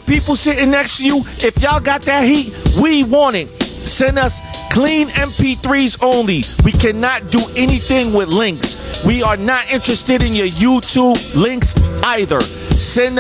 people sitting next to you, if y'all got that heat, we want it. Send us clean MP3s only. We cannot do anything with links. We are not interested in your YouTube links either. Send